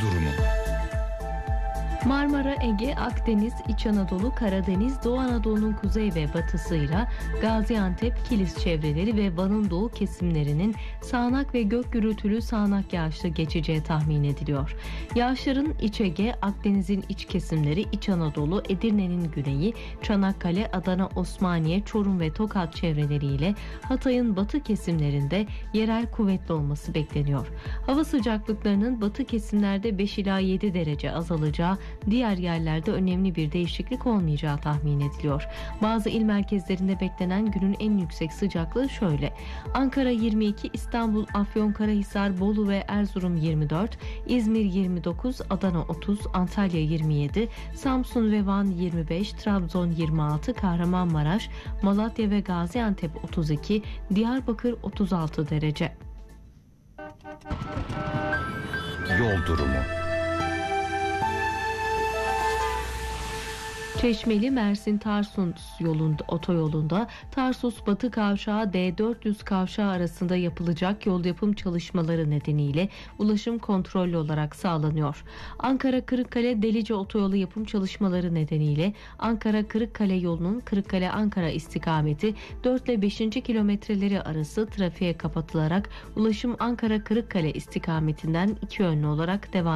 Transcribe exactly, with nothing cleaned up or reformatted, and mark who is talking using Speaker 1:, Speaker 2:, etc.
Speaker 1: durumu.
Speaker 2: Marmara, Ege, Akdeniz, İç Anadolu, Karadeniz, Doğu Anadolu'nun kuzey ve batısıyla Gaziantep, Kilis çevreleri ve Van'ın doğu kesimlerinin sağanak ve gök gürültülü sağanak yağışlı geçeceği tahmin ediliyor. Yağışların İç Ege, Akdeniz'in iç kesimleri, İç Anadolu, Edirne'nin güneyi, Çanakkale, Adana, Osmaniye, Çorum ve Tokat çevreleriyle Hatay'ın batı kesimlerinde yerel kuvvetli olması bekleniyor. Hava sıcaklıklarının batı kesimlerde beş ila yedi derece azalacağı, diğer yerlerde önemli bir değişiklik olmayacağı tahmin ediliyor. Bazı il merkezlerinde beklenen günün en yüksek sıcaklığı şöyle: Ankara yirmi iki, İstanbul, Afyonkarahisar, Bolu ve Erzurum yirmi dört, İzmir yirmi dokuz, Adana otuz, Antalya yirmi yedi, Samsun ve Van yirmi beş, Trabzon yirmi altı, Kahramanmaraş, Malatya ve Gaziantep otuz iki, Diyarbakır otuz altı derece.
Speaker 1: Yol durumu.
Speaker 2: Çeşmeli Mersin Tarsus yolunda, otoyolunda Tarsus Batı Kavşağı D dört yüz kavşağı arasında yapılacak yol yapım çalışmaları nedeniyle ulaşım kontrollü olarak sağlanıyor. Ankara Kırıkkale Delice otoyolu yapım çalışmaları nedeniyle Ankara Kırıkkale yolunun Kırıkkale Ankara istikameti dört ile beşinci kilometreleri arası trafiğe kapatılarak ulaşım Ankara Kırıkkale istikametinden iki yönlü olarak devam